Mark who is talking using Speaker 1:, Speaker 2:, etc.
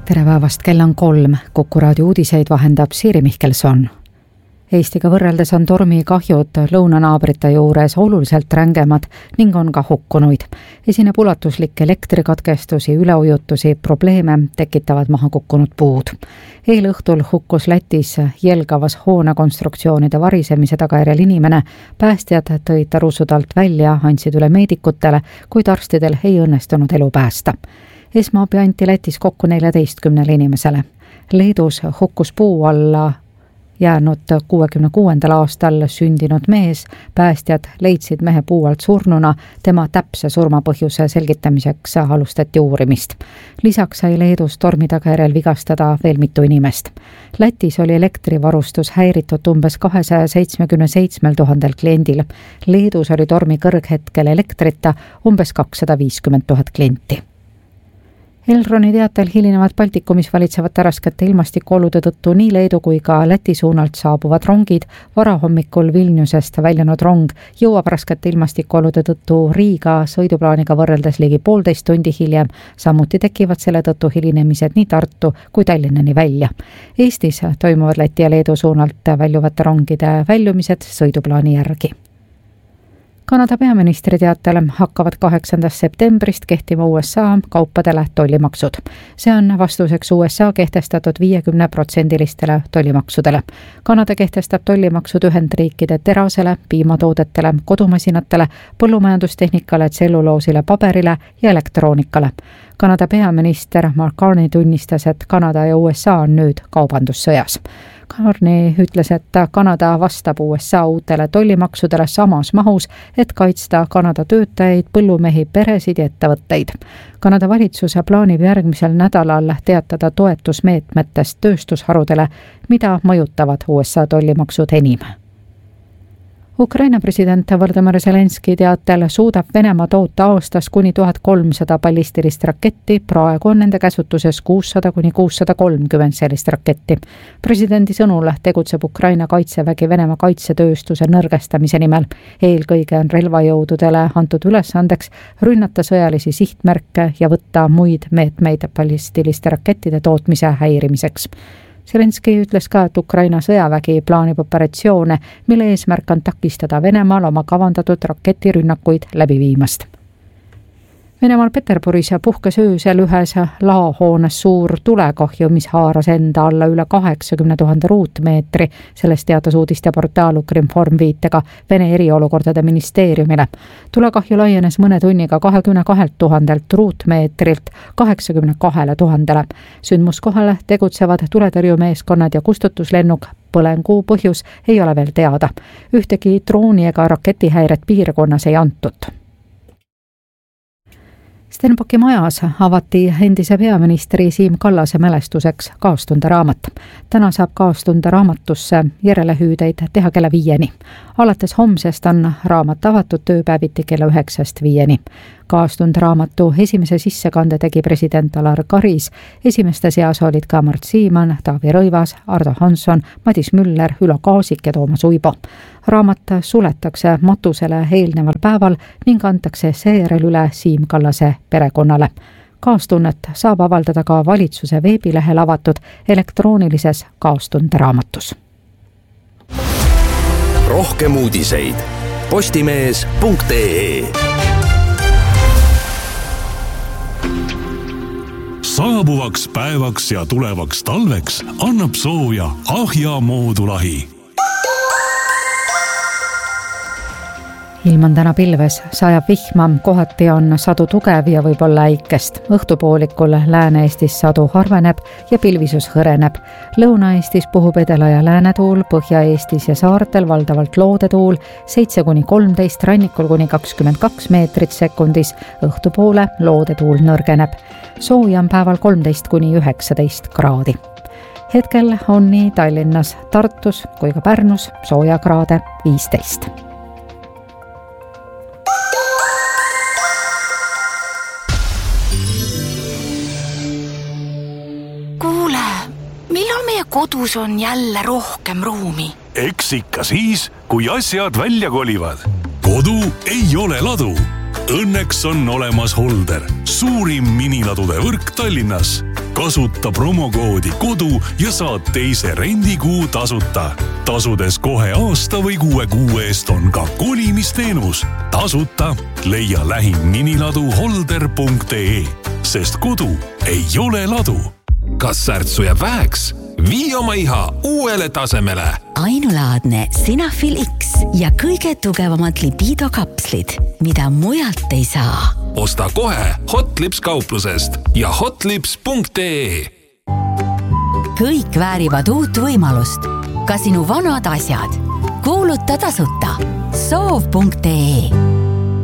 Speaker 1: Tere päevast, kell on 3. Kuku raadio uudiseid vahendab Siiri Mihkelson. Eestiga võrreldes on tormi kahjud lõunanaabrite juures oluliselt rängemad ning on ka hukkunuid. Esineb ulatuslikke elektrikatkestusi, üleujutusi, probleeme tekitavad maha kukkunud puud. Eelõhtul hukkus Lätis Jelgavas hoonekonstruktsioonide varisemise tagajärjel inimene. Päästjad tõid Rusudalt välja, andsid üle meedikutele, kuid arstidel ei õnnestunud elu päästa. Esmaabi anti Lätis kokku 14 inimesele. Leedus hukkus puu alla jäänud 66. aastal sündinud mees. Päästjad leidsid mehe puu alt surnuna, tema täpse surmapõhjuse selgitamiseks alustati uurimist. Lisaks sai Leedus tormi tagajärjel vigastada veel mitu inimest. Lätis oli elektrivarustus häiritud umbes 277 000 kliendil. Leedus oli tormi kõrghetkel elektrita umbes 250 000 klienti. Elroni teatel hilinevad Baltikumis valitsevate raskete ilmastikuolude tõttu nii Leedu kui ka Läti suunalt saabuvad rongid. Varahommikul Vilniusest väljunud rong jõuab raskete ilmastikuolude tõttu Riiga sõiduplaaniga võrreldes ligi 1,5 tundi hiljem. Samuti tekivad selle tõttu hilinemised nii Tartu kui Tallinnani välja. Eestis toimuvad Läti ja Leedu suunalt väljuvate rongide väljumised sõiduplaani järgi. Kanada peaministri teatel hakkavad 8. septembrist kehtima USA kaupadele tollimaksud. See on vastuseks USA kehtestatud 50% tollimaksudele. Kanada kehtestab tollimaksud Ühendriikide terasele, piimatoodetele, kodumasinatele, põllumajandustehnikale, tselluloosile, paberile ja elektroonikale. Kanada peaminister Mark Carney tunnistas, et Kanada ja USA on nüüd kaubandussõjas. Carney ütles, et Kanada vastab USA uutele tollimaksudele samas mahus, et kaitsta Kanada töötajaid, põllumehi, peresid ja ettevõtteid. Kanada valitsus plaanib järgmisel nädalal teatada toetusmeetmetest tööstusharudele, mida mõjutavad USA tollimaksud enim. Ukraina president Volodõmõr Zelenski teatel suudab Venemaa toota aastas kuni 1300 ballistilist raketti, praegu on nende käsutuses 600–630 sellist raketti. Presidendi sõnul tegutseb Ukraina kaitsevägi Venemaa kaitsetööstuse nõrgestamise nimel. Eelkõige on relvajõududele antud ülesandeks rünnata sõjalisi sihtmärke ja võtta muid meetmeid ballistiliste rakettide tootmise häirimiseks. Zelenski ütles ka, et Ukraina sõjavägi plaanib operatsioone, mille eesmärk on takistada Venemaal oma kavandatud raketirünnakuid läbi viimast. Venemaal Peterburis puhkes öösel ühes laohoones suur tulekahju, mis haaras enda alla üle 80 000 ruutmeetri. Sellest teatas uudisteportaal Ukrinform viitega Vene eriolukordade ministeeriumile. Tulekahju laienes mõne tunniga 22 000 ruutmeetrilt 82 000. Sündmuskohal tegutsevad tuletõrjumeeskonnad ja kustutuslennuk. Põlengu põhjus ei ole veel teada. Ühtegi drooni ega raketihäiret piirkonnas ei antud. Stenbocki majas avati endise peaministri Siim Kallase mälestuseks kaastundraamat. Täna saab kaastunderaamatusse järelehüüdeid teha kella 5. Alates homsest on raamat avatud tööpäeviti kella 9-st 5. Kaastundraamatu esimese sissekande tegi president Alar Karis. Esimeste seas olid ka Mart Siimann, Taavi Rõivas, Ardo Hansson, Madis Müller, Ülo Kaasik ja Toomas Uibo. Raamat suletakse matusele eelneval päeval ning antakse seejärel üle Siim Kallase perekonnale. Kaastunnet saab avaldada ka valitsuse veebilehel avatud elektroonilises kaastundraamatus.
Speaker 2: Rohkem uudiseid postimees.ee.
Speaker 3: Saabuvaks päevaks ja tulevaks talveks annab sooja Ahja moodulahi.
Speaker 1: Ilm on täna pilves, sajab vihma, kohati on sadu tugev ja võib-olla äikest. Õhtupoolikul Lääne-Eestis sadu harveneb ja pilvisus hõreneb. Lõuna-Eestis puhub edela- ja läänetuul, Põhja-Eestis ja saartel valdavalt loodetuul, 7–13, rannikul kuni 22 meetrit sekundis, õhtupoole loodetuul nõrgeneb. Sooja on päeval 13–19 kraadi. Hetkel on nii Tallinnas, Tartus kui ka Pärnus soojakraade 15.
Speaker 4: Kodus on jälle rohkem ruumi.
Speaker 3: Eks ikka siis, kui asjad välja kolivad. Kodu ei ole ladu. Õnneks on olemas Holder, suurim miniladude võrk Tallinnas. kasuta promokoodi KODU ja saad teise rendikuu tasuta. Tasudes kohe aasta või 6 kuu eest on ka kolimisteenus. Tasuta leia lähim miniladu holder.ee, sest kodu ei ole ladu.
Speaker 2: Kas särtsu jääb väheks? Vii oma iha uuele tasemele.
Speaker 5: Ainulaadne Sinafil X ja kõige tugevamad libido-kapslid, mida mujalt ei saa.
Speaker 2: Osta kohe Hotlips kauplusest ja hotlips.ee.
Speaker 5: Kõik väärivad uut võimalust. Ka sinu vanad asjad. Kuuluta tasuta. Soov.ee